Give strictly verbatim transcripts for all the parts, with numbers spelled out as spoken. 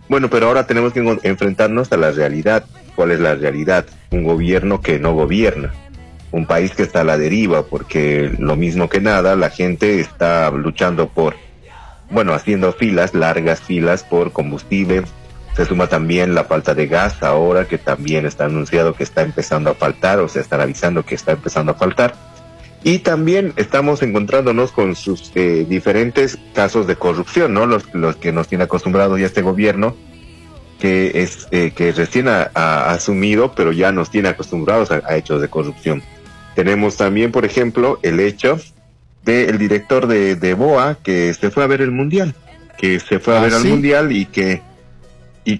Bueno, pero ahora tenemos que en- enfrentarnos a la realidad. ¿Cuál es la realidad? Un gobierno que no gobierna, un país que está a la deriva, porque lo mismo que nada, la gente está luchando por, bueno, haciendo filas, largas filas por combustible. Se suma también la falta de gas ahora, que también está anunciado que está empezando a faltar, o sea, están avisando que está empezando a faltar. Y también estamos encontrándonos con sus eh, diferentes casos de corrupción, ¿no? Los, los que nos tiene acostumbrado ya este gobierno, que es eh, que recién ha, ha asumido, pero ya nos tiene acostumbrados a, a hechos de corrupción. Tenemos también, por ejemplo, el hecho del director de, de B O A que se fue a ver el Mundial, que se fue a ¿Ah, ver al sí? Mundial y que y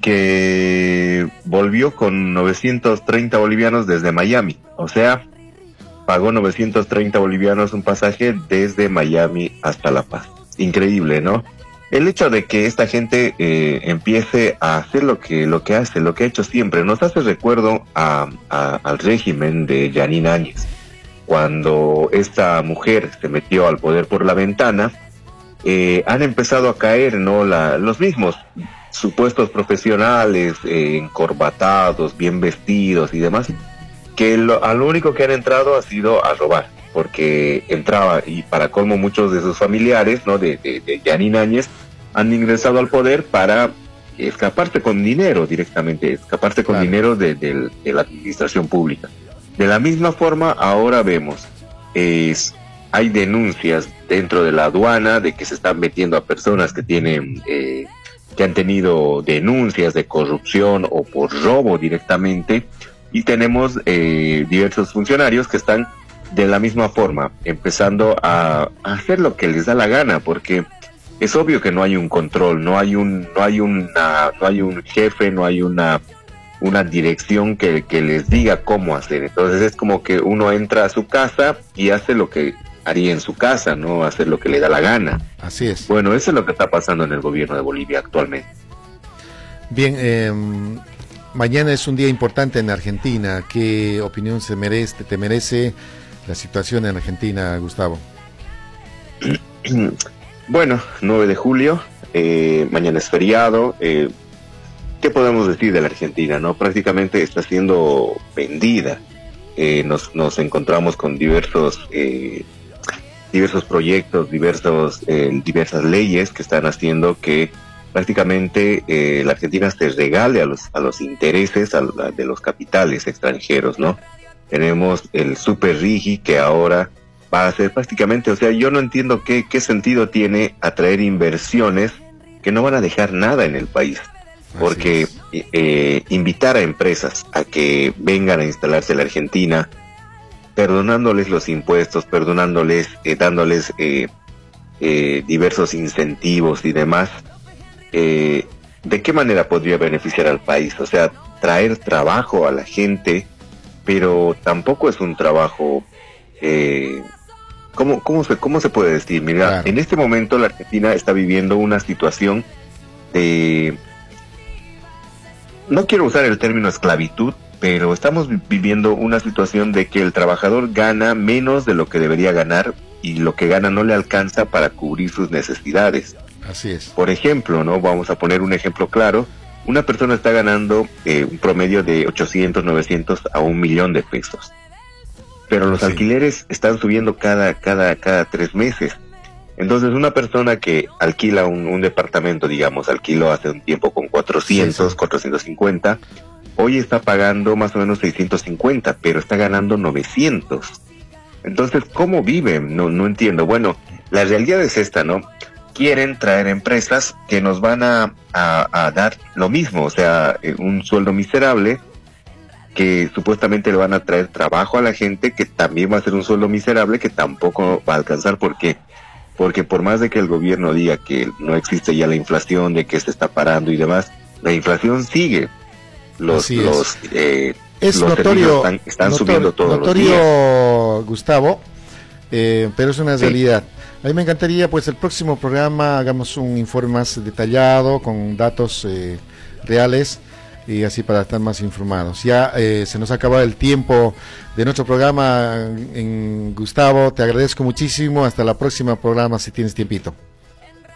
que volvió con novecientos treinta bolivianos desde Miami. O sea, pagó novecientos treinta bolivianos un pasaje desde Miami hasta La Paz. Increíble, ¿no? El hecho de que esta gente eh, empiece a hacer lo que lo que hace, lo que ha hecho siempre, nos hace recuerdo a, a- al régimen de Yanine Áñez. Cuando esta mujer se metió al poder por la ventana, eh, han empezado a caer, ¿no? La, los mismos supuestos profesionales, eh, encorbatados, bien vestidos y demás, que lo, a lo único que han entrado ha sido a robar, porque entraba, y para colmo muchos de sus familiares, ¿no? De, de, de Yanine Áñez, han ingresado al poder para escaparse con dinero directamente, escaparse con Claro. dinero de, de- de la administración pública. De la misma forma, ahora vemos, es, hay denuncias dentro de la aduana de que se están metiendo a personas que tienen, eh, que han tenido denuncias de corrupción o por robo directamente, y tenemos eh, diversos funcionarios que están de la misma forma, empezando a, a hacer lo que les da la gana, porque es obvio que no hay un control, no hay un, no hay una, no hay un jefe, no hay una, una dirección que, que les diga cómo hacer. Entonces es como que uno entra a su casa y hace lo que haría en su casa, no hace lo que le da la gana. Así es. Bueno, eso es lo que está pasando en el gobierno de Bolivia actualmente. Bien, eh, mañana es un día importante en Argentina. ¿Qué opinión se merece, te merece la situación en Argentina, Gustavo? Bueno, nueve de julio, eh, mañana es feriado. Eh, ¿qué podemos decir de la Argentina? No, prácticamente está siendo vendida. Eh, nos, nos encontramos con diversos eh, diversos proyectos, diversos eh, diversas leyes que están haciendo que prácticamente eh, la Argentina se regale a los a los intereses a la- de los capitales extranjeros, ¿no? Tenemos el Super Rigi que ahora va a ser prácticamente, o sea, yo no entiendo qué, qué sentido tiene atraer inversiones que no van a dejar nada en el país. Porque Así es. eh, invitar a empresas a que vengan a instalarse en la Argentina, perdonándoles los impuestos, perdonándoles, eh, dándoles eh, eh, diversos incentivos y demás, eh, ¿de qué manera podría beneficiar al país? O sea, traer trabajo a la gente, pero tampoco es un trabajo, eh, ¿cómo, cómo, se, ¿cómo se puede decir? Mira, Claro. en este momento la Argentina está viviendo una situación de, no quiero usar el término esclavitud, pero estamos vi- viviendo una situación de que el trabajador gana menos de lo que debería ganar y lo que gana no le alcanza para cubrir sus necesidades. Así es. Por ejemplo, ¿no? Vamos a poner un ejemplo claro. Una persona está ganando eh, un promedio de ochocientos, novecientos a un millón de pesos. Pero los Sí. alquileres están subiendo cada, cada, cada tres meses. Entonces, una persona que alquila un, un departamento, digamos, alquiló hace un tiempo con cuatrocientos, Sí, sí. cuatrocientos cincuenta, hoy está pagando más o menos seiscientos cincuenta, pero está ganando novecientos. Entonces, ¿cómo viven? No, no entiendo. Bueno, la realidad es esta, ¿no? Quieren traer empresas que nos van a, a, a dar lo mismo, o sea, eh, un sueldo miserable, que supuestamente le van a traer trabajo a la gente, que también va a ser un sueldo miserable, que tampoco va a alcanzar. ¿Por qué? Porque por más de que el gobierno diga que no existe ya la inflación, de que se está parando y demás, la inflación sigue. Los, Así es. los, eh, Es los notorio, servicios están, están notor- subiendo todos notorio, los días. Gustavo, eh, pero es una Sí. realidad. A mí me encantaría, pues, el próximo programa hagamos un informe más detallado, con datos eh, reales, y así para estar más informados. Ya eh, se nos ha acabado el tiempo de nuestro programa, en Gustavo, te agradezco muchísimo. Hasta la próxima programa, si tienes tiempito.